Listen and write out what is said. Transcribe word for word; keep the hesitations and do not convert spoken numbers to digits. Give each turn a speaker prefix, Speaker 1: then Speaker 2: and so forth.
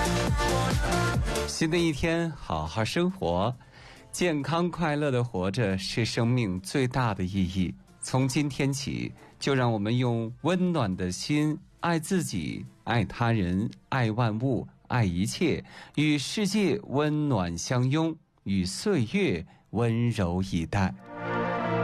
Speaker 1: 新的一天，好好生活，健康快乐的活着是生命最大的意义。从今天起，就让我们用温暖的心爱自己，爱他人，爱万物，爱一切，与世界温暖相拥，与岁月温柔以待。